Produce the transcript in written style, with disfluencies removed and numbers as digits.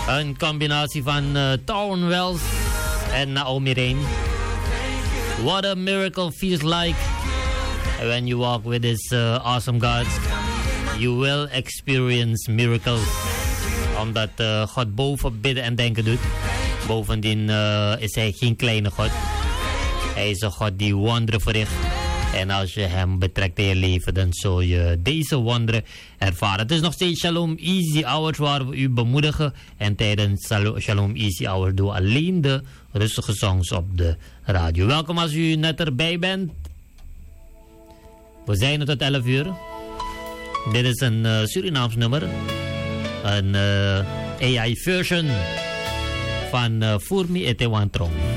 Een combinatie van Towne Wells en Naomi Rain. What a miracle feels like when you walk with this awesome God. You will experience miracles. Omdat God boven bidden en denken doet. Bovendien is hij geen kleine God. Hij is een God die wonderen verricht. En als je hem betrekt in je leven, dan zul je deze wonderen ervaren. Het is nog steeds Shalom Easy Hours waar we u bemoedigen. En tijdens Shalom Easy Hours doen we alleen de rustige songs op de radio. Welkom als u net erbij bent. We zijn er tot 11 uur. Dit is een Surinaams nummer. Een AI version van Voor Me Ete Wantrong.